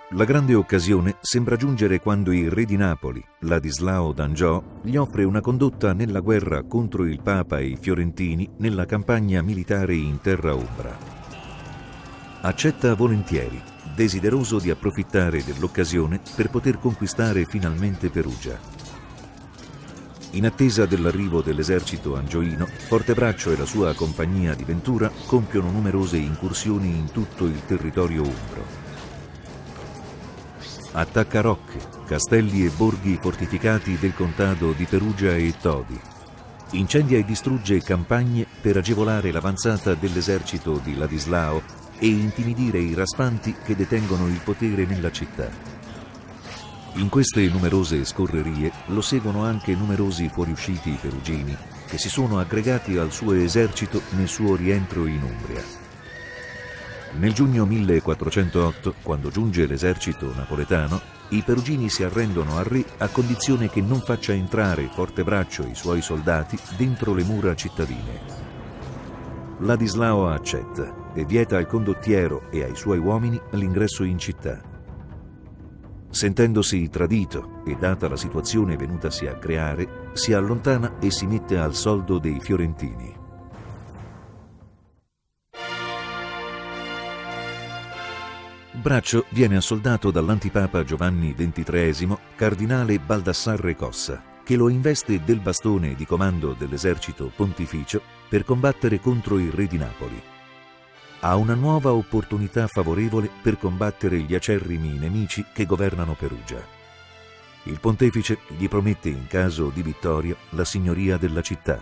La grande occasione sembra giungere quando il re di Napoli, Ladislao d'Angiò, gli offre una condotta nella guerra contro il Papa e i fiorentini nella campagna militare in terra Umbra. Accetta volentieri, desideroso di approfittare dell'occasione per poter conquistare finalmente Perugia. In attesa dell'arrivo dell'esercito angioino, Fortebraccio e la sua compagnia di Ventura compiono numerose incursioni in tutto il territorio umbro. Attacca rocche, castelli e borghi fortificati del contado di Perugia e Todi. Incendia e distrugge campagne per agevolare l'avanzata dell'esercito di Ladislao e intimidire i raspanti che detengono il potere nella città. In queste numerose scorrerie lo seguono anche numerosi fuoriusciti perugini che si sono aggregati al suo esercito nel suo rientro in Umbria. Nel giugno 1408, quando giunge l'esercito napoletano, i perugini si arrendono al re a condizione che non faccia entrare Fortebraccio e i suoi soldati dentro le mura cittadine. Ladislao accetta e vieta al condottiero e ai suoi uomini l'ingresso in città. Sentendosi tradito e data la situazione venutasi a creare, si allontana e si mette al soldo dei fiorentini. Braccio viene assoldato dall'antipapa Giovanni XXIII, cardinale Baldassarre Cossa, che lo investe del bastone di comando dell'esercito pontificio per combattere contro il re di Napoli. Ha una nuova opportunità favorevole per combattere gli acerrimi nemici che governano Perugia. Il pontefice gli promette in caso di vittoria la signoria della città.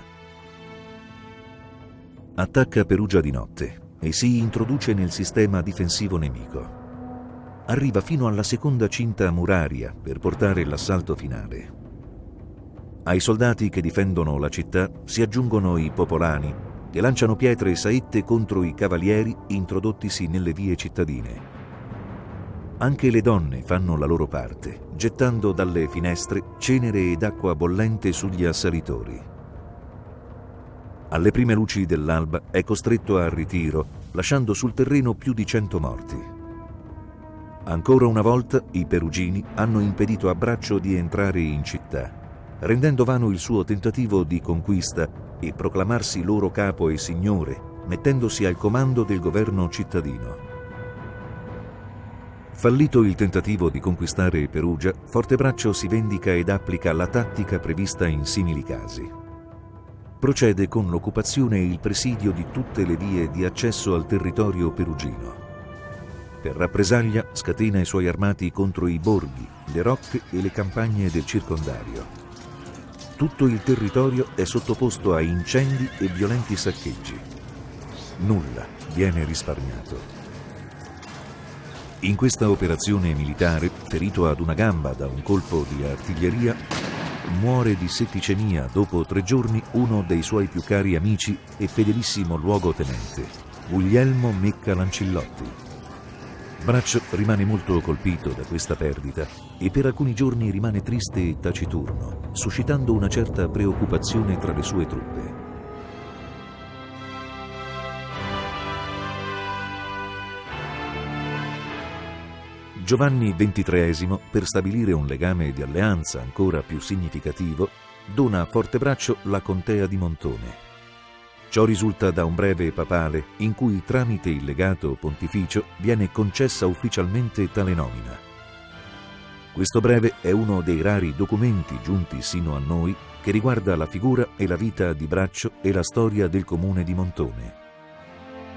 Attacca Perugia di notte e si introduce nel sistema difensivo nemico. Arriva fino alla seconda cinta muraria per portare l'assalto finale. Ai soldati che difendono la città si aggiungono i popolani, che lanciano pietre e saette contro i cavalieri introdottisi nelle vie cittadine. Anche le donne fanno la loro parte, gettando dalle finestre cenere ed acqua bollente sugli assalitori. Alle prime luci dell'alba è costretto al ritiro, lasciando sul terreno più di 100 morti. Ancora una volta i perugini hanno impedito a Braccio di entrare in città, rendendo vano il suo tentativo di conquista e proclamarsi loro capo e signore, mettendosi al comando del governo cittadino. Fallito il tentativo di conquistare Perugia, Fortebraccio si vendica ed applica la tattica prevista in simili casi. Procede con l'occupazione e il presidio di tutte le vie di accesso al territorio perugino. Per rappresaglia scatena i suoi armati contro i borghi, le rocche e le campagne del circondario. Tutto il territorio è sottoposto a incendi e violenti saccheggi. Nulla viene risparmiato. In questa operazione militare, ferito ad una gamba da un colpo di artiglieria, muore di setticemia dopo 3 giorni uno dei suoi più cari amici e fedelissimo luogotenente, Guglielmo Mecca Lancillotti. Braccio rimane molto colpito da questa perdita e per alcuni giorni rimane triste e taciturno, suscitando una certa preoccupazione tra le sue truppe. Giovanni XXIII, per stabilire un legame di alleanza ancora più significativo, dona a Fortebraccio la contea di Montone. Ciò risulta da un breve papale in cui, tramite il legato pontificio, viene concessa ufficialmente tale nomina. Questo breve è uno dei rari documenti giunti sino a noi che riguarda la figura e la vita di Braccio e la storia del comune di Montone.